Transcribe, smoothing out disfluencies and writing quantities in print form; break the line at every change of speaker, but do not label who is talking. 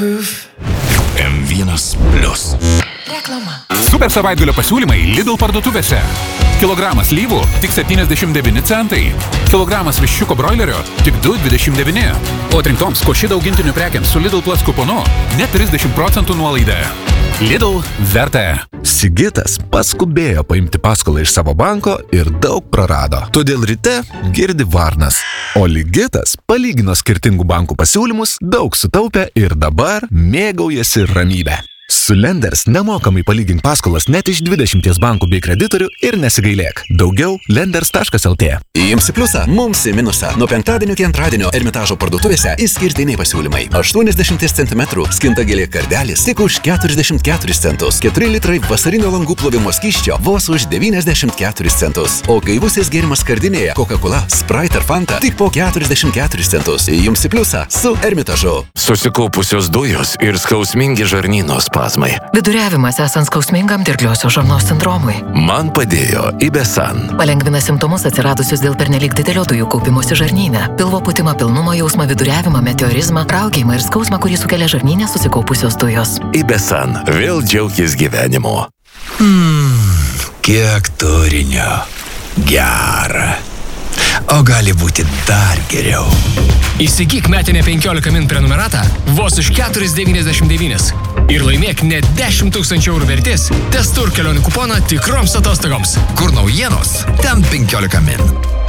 M1+.
Reklama.
Super savaitgalio pasiūlymai Lidl parduotuvėse. Kilogramas lyvų tik 79 centai. Kilogramas viščiuko broilerio tik 2,29. O trinktoms košida augintinių prekiams su Lidl Plus kuponu net 30% nuolaida. Lidl verta.
Sigitas paskubėjo paimti paskolą iš savo banko ir daug prarado. Todėl ryte girdi varnas. O Ligitas palygino skirtingų bankų pasiūlymus, daug sutaupė ir dabar mėgaujasi ramybę. Su Lenders nemokamai palygink paskolas net iš 20 bankų bei kreditorių ir nesigailėk. Daugiau lenders.lt.
Jums į pliusą, mums į minusą. Nuo penktadienio iki antradienio Ermitažo parduotuvėse išskirtiniai pasiūlymai. 80 cm skintagėlė kardelis tik už 44 centus. 4 litrai vasarinio langų plovimo skysčio vos už 94 centus. O gaivusis gėrimas skardinėje Coca-Cola, Sprite ar Fanta tik po 44 centus. Jums į pliusą su Ermitažu.
Susikaupusios dujos ir skausmingi žarnyno spazmai.
Viduriavimas esant skausmingam dirgliosios žarnos sindromui.
Man padėjo Ibesan.
Palengvina simptomus atsiradusius dėl pernelyg didelio dujų kaupimosi žarnyne. Pilvo pūtimą, pilnumo jausmą, viduriavimą, meteorizmą, raugėjimą ir skausmą, kurį sukelia žarnyne susikaupusios dujos.
Ibesan. Vėl džiaukis gyvenimu.
Kiek turinio. Gera. O gali būti dar geriau.
Įsigyk metinę 15 min prenumeratą vos už 4,99 ir laimėk net 10 000 eurų vertės testur kelionių kuponą tikroms atostogoms.
Kur naujienos, ten 15 min.